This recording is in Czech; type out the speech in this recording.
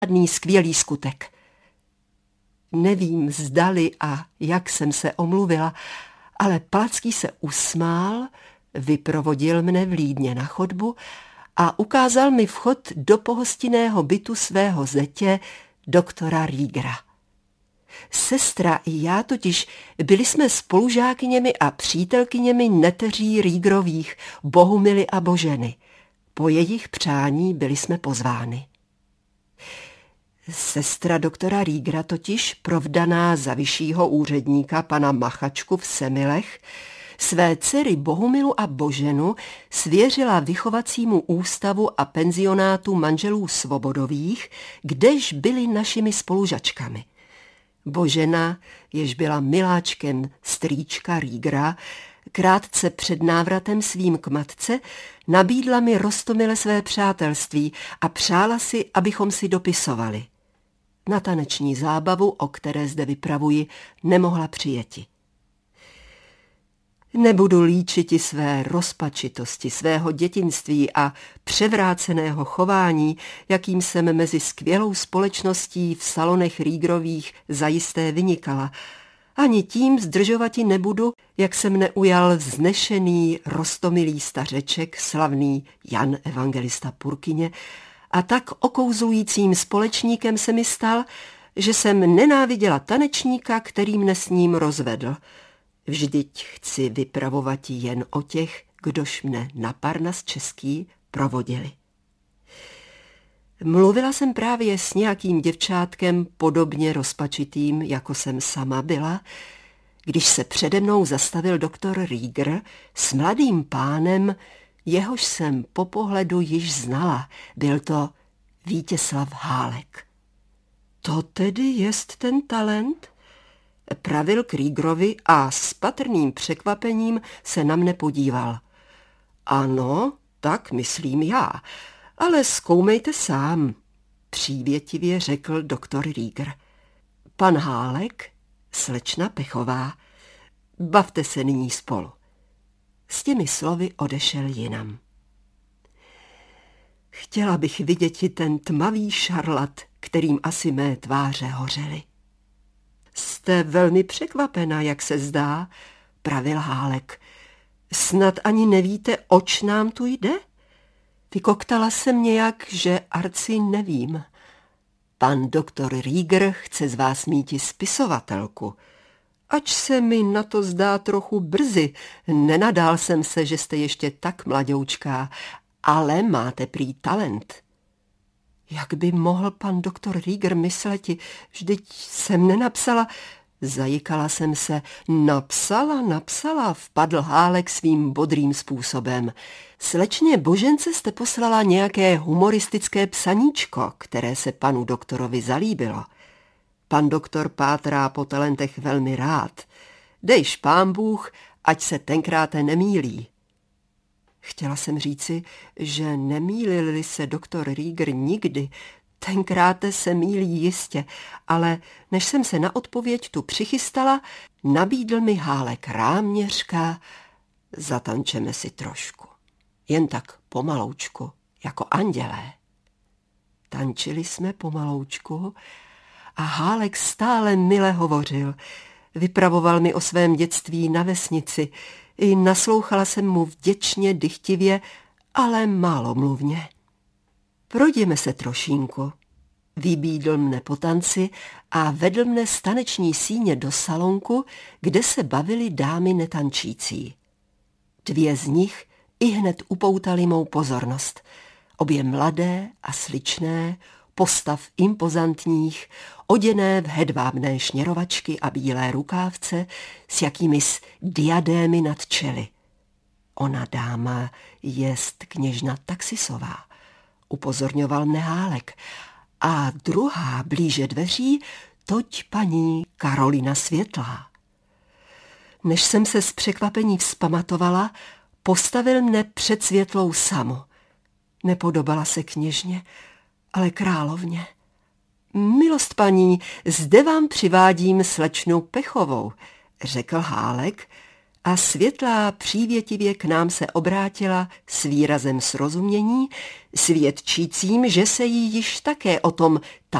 žádný skvělý skutek. Nevím, zdali a jak jsem se omluvila, ale Palacký se usmál, vyprovodil mne vlídně na chodbu a ukázal mi vchod do pohostinného bytu svého zetě, doktora Riegera. Sestra i já totiž byli jsme spolužákyněmi a přítelkyněmi neteří Riegerových, Bohumily a Boženy. Po jejich přání byli jsme pozvány. Sestra doktora Riegera totiž, provdaná za vyššího úředníka pana Machačku v Semilech, své dcery Bohumilu a Boženu svěřila vychovacímu ústavu a penzionátu manželů Svobodových, kdež byli našimi spolužačkami. Božena, jež byla miláčkem strýčka Riegera, krátce před návratem svým k matce nabídla mi roztomile své přátelství a přála si, abychom si dopisovali. Na taneční zábavu, o které zde vypravuji, nemohla přijeti. Nebudu líčiti své rozpačitosti, svého dětinství a převráceného chování, jakým jsem mezi skvělou společností v salonech Riegerových zajisté vynikala. Ani tím zdržovati nebudu, jak se mne ujal vznešený, roztomilý stařeček, slavný Jan Evangelista Purkyně, a tak okouzlujícím společníkem se mi stal, že jsem nenáviděla tanečníka, který mne s ním rozvedl. Vždyť chci vypravovati jen o těch, kdož mne na Parnas český provodili. Mluvila jsem právě s nějakým děvčátkem podobně rozpačitým, jako jsem sama byla, když se přede mnou zastavil doktor Rieger s mladým pánem, jehož jsem po pohledu již znala. Byl to Vítězslav Hálek. To tedy jest ten talent? Pravil k Riegerovi a s patrným překvapením se na mne podíval. Ano, tak myslím já, ale zkoumejte sám, přívětivě řekl doktor Rieger. Pan Hálek, slečna Pechová, bavte se nyní spolu. S těmi slovy odešel jinam. Chtěla bych viděti ten tmavý šarlat, kterým asi mé tváře hořely. Jste velmi překvapena, jak se zdá, pravil Hálek. Snad ani nevíte, oč nám tu jde? Vykoktala jsem nějak, že arci nevím. Pan doktor Rieger chce z vás míti spisovatelku. Ač se mi na to zdá trochu brzy, nenadál jsem se, že jste ještě tak mladoučká, ale máte prý talent. Jak by mohl pan doktor Rieger mysleti, vždyť jsem nenapsala, zajikala jsem se, napsala, vpadl Hálek svým bodrým způsobem. Slečně Božence jste poslala nějaké humoristické psaníčko, které se panu doktorovi zalíbilo. Pan doktor pátrá po talentech velmi rád. Dejš pán Bůh, ať se tenkrát nemýlí. Chtěla jsem říci, že nemýlil se doktor Rieger nikdy, tenkrát se mýlí jistě, ale než jsem se na odpověď tu přichystala, nabídl mi Hálek ráměřka, zatančeme si trošku, jen tak pomaloučku, jako andělé. Tančili jsme pomaloučku a Hálek stále mile hovořil, vypravoval mi o svém dětství na vesnici, i naslouchala jsem mu vděčně, dychtivě, ale málomluvně. Projděme se trošínku. Vybídl mne po tanci a vedl mne z taneční síně do salonku, kde se bavily dámy netančící. Dvě z nich ihned upoutaly mou pozornost. Obě mladé a sličné, postav impozantních, oděné v hedvábné šněrovačky a bílé rukávce s jakýmis diadémy nad čely. Ona dáma jest kněžna Taxisová, upozorňoval mne Hálek, a druhá blíže dveří, toť paní Karolina Světlá. Než jsem se z překvapení vzpamatovala, postavil mne před Světlou samu. Nepodobala se kněžně, ale královně. Milost paní, zde vám přivádím slečnu Pechovou, řekl Hálek A Světlá přívětivě k nám se obrátila s výrazem srozumění, svědčícím, že se jí již také o tom